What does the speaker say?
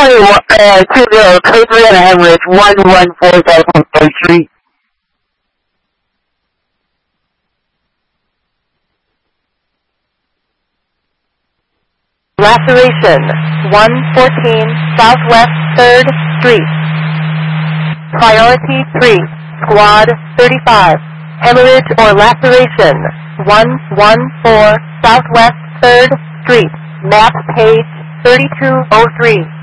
20, code 3 on hemorrhage, 114 South 3rd Street. Laceration, 114 Southwest 3rd Street. Priority 3, Squad 35. Hemorrhage or laceration, 114 Southwest 3rd Street. Map page 3203.